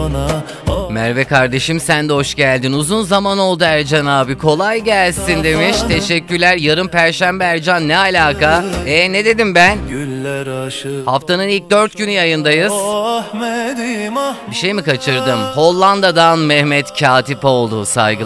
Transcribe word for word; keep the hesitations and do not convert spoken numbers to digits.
Merve kardeşim sen de hoş geldin. Uzun zaman oldu Ercan abi. Kolay gelsin demiş. Teşekkürler. Yarın Perşembe Ercan, ne alaka? E ne dedim ben? Haftanın ilk dört günü yayındayız. Bir şey mi kaçırdım? Hollanda'dan Mehmet Katipoğlu, saygılar.